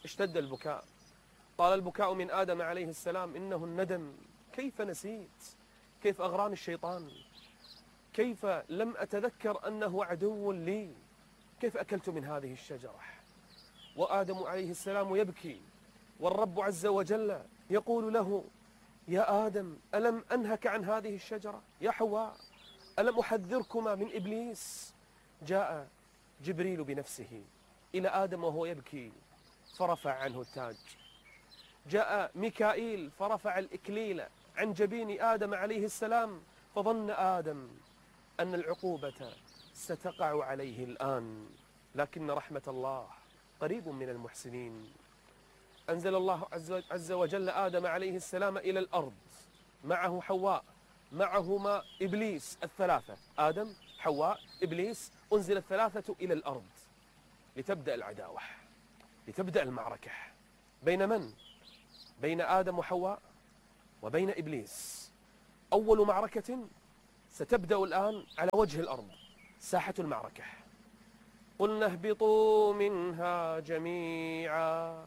اشتد البكاء. طال البكاء من آدم عليه السلام: إنه الندم، كيف نسيت؟ كيف أغراني الشيطان؟ كيف لم أتذكر أنه عدو لي؟ كيف أكلت من هذه الشجرة؟ وآدم عليه السلام يبكي، والرب عز وجل يقول له: يا آدم، ألم أنهك عن هذه الشجرة؟ يا حواء، ألم أحذركما من إبليس؟ جاء جبريل بنفسه إلى آدم وهو يبكي فرفع عنه التاج. جاء ميكائيل فرفع الإكليل عن جبين آدم عليه السلام، فظن آدم أن العقوبة ستقع عليه الآن، لكن رحمة الله قريب من المحسنين. أنزل الله عز وجل آدم عليه السلام إلى الأرض، معه حواء، معهما إبليس، الثلاثة: آدم، حواء، إبليس. أنزل الثلاثة إلى الأرض لتبدأ العداوة، لتبدأ المعركة. بين من؟ بين آدم وحواء وبين إبليس. أول معركة ستبدأ الآن على وجه الأرض، ساحة المعركة. قلنا اهبطوا منها جميعا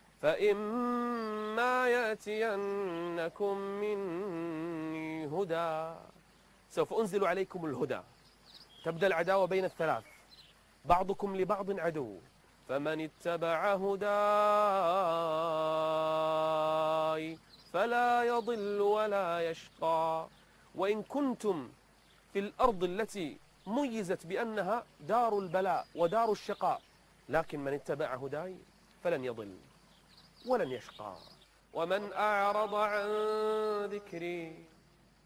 فإما يأتينكم مني هدى. سوف أنزل عليكم الهدى. تبدأ العداوة بين الثلاث، بعضكم لبعض عدو، فمن اتبع هداي فلا يضل ولا يشقى. وإن كنتم في الأرض التي ميزت بأنها دار البلاء ودار الشقاء، لكن من اتبع هداي فلن يضل ولن يشقى. ومن أعرض عن ذكري